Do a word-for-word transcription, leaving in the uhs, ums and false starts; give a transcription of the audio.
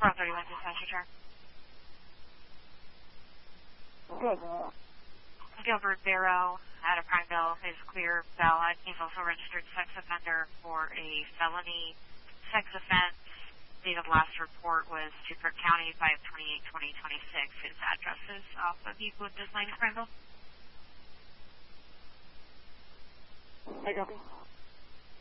four thirty-one dispatch return. Good. Gilbert Barrow out of Prineville is clear. Valid. He's also a registered sex offender for a felony sex offense. Date of last report was Beaufort County, five twenty-eight twenty twenty-six. His address is off of Eucalyptus Lane, Prineville. I copy.